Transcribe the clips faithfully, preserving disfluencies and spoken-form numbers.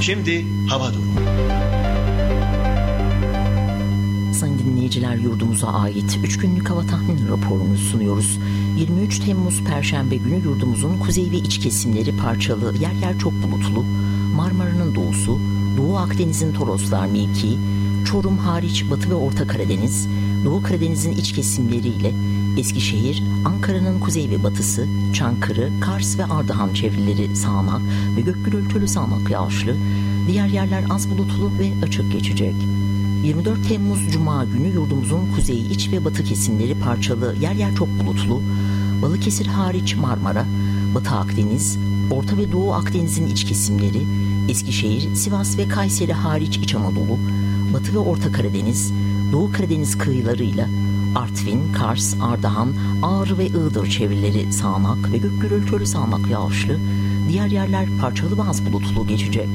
Şimdi hava durumu. Sayın dinleyiciler, yurdumuza ait üç günlük hava tahmin raporunu sunuyoruz. yirmi üç Temmuz Perşembe günü yurdumuzun kuzey ve iç kesimleri parçalı, yer yer çok bulutlu. Marmara'nın doğusu, Doğu Akdeniz'in Toroslar mevkii, Çorum hariç Batı ve Orta Karadeniz, Doğu Karadeniz'in iç kesimleriyle Eskişehir, Ankara'nın kuzey ve batısı, Çankırı, Kars ve Ardahan çevreleri sağanak ve gök gürültülü sağanak yağışlı, diğer yerler az bulutlu ve açık geçecek. yirmi dört Temmuz Cuma günü yurdumuzun kuzey, iç ve batı kesimleri parçalı, yer yer çok bulutlu. Balıkesir hariç Marmara, Batı Akdeniz, Orta ve Doğu Akdeniz'in iç kesimleri, Eskişehir, Sivas ve Kayseri hariç İç Anadolu, Batı ve Orta Karadeniz, Doğu Karadeniz kıyılarıyla Artvin, Kars, Ardahan, Ağrı ve Iğdır çevreleri sağanak ve gök gürültülü sağanak yağışlı, diğer yerler parçalı ve az bulutlu geçecek.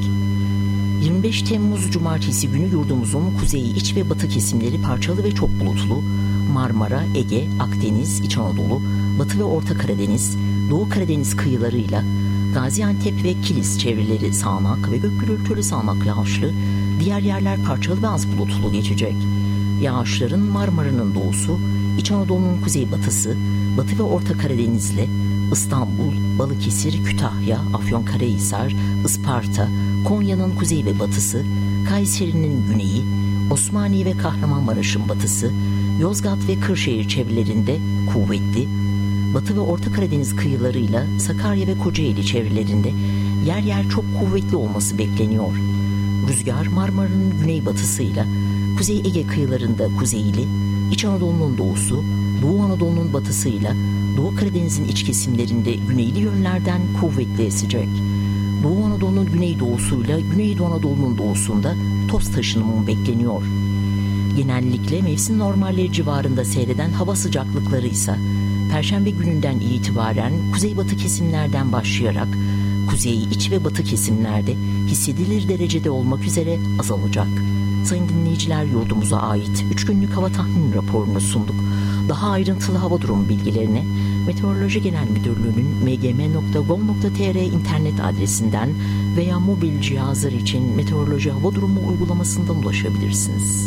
yirmi beş Temmuz Cumartesi günü yurdumuzun kuzey, iç ve batı kesimleri parçalı ve çok bulutlu. Marmara, Ege, Akdeniz, İç Anadolu, Batı ve Orta Karadeniz, Doğu Karadeniz kıyılarıyla Gaziantep ve Kilis çevreleri sağanak ve gök gürültülü sağanak yağışlı, diğer yerler parçalı ve az bulutlu geçecek. Yağışların Marmara'nın doğusu, İç Anadolu'nun kuzeybatısı, Batı ve Orta Karadeniz'le İstanbul, Balıkesir, Kütahya, Afyonkarahisar, Isparta, Konya'nın kuzey ve batısı, Kayseri'nin güneyi, Osmaniye ve Kahramanmaraş'ın batısı, Yozgat ve Kırşehir çevrelerinde kuvvetli, Batı ve Orta Karadeniz kıyılarıyla Sakarya ve Kocaeli çevrelerinde yer yer çok kuvvetli olması bekleniyor. Rüzgar Marmara'nın güneybatısıyla Kuzey Ege kıyılarında kuzeyli, İç Anadolu'nun doğusu, Doğu Anadolu'nun batısıyla Doğu Karadeniz'in iç kesimlerinde güneyli yönlerden kuvvetli esecek. Doğu Anadolu'nun güneydoğusuyla Güneydoğu Anadolu'nun doğusunda toz taşınımı bekleniyor. Genellikle mevsim normalleri civarında seyreden hava sıcaklıkları ise Perşembe gününden itibaren kuzeybatı kesimlerden başlayarak kuzey, iç ve batı kesimlerde hissedilir derecede olmak üzere azalacak. Sayın dinleyiciler, yurdumuza ait üç günlük hava tahmin raporunu sunduk. Daha ayrıntılı hava durumu bilgilerine Meteoroloji Genel Müdürlüğü'nün m g m nokta gov nokta t r internet adresinden veya mobil cihazlar için meteoroloji hava durumu uygulamasından ulaşabilirsiniz.